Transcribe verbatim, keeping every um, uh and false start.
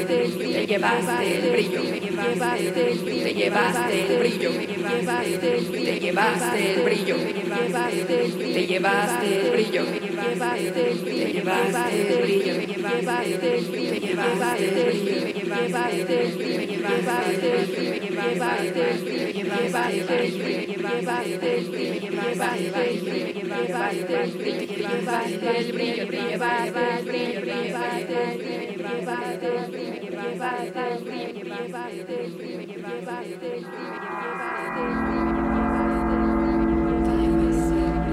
te llevaste el brillo, te llevaste el brillo, te llevaste el brillo, te llevaste el brillo, te llevaste el brillo, te llevaste el brillo,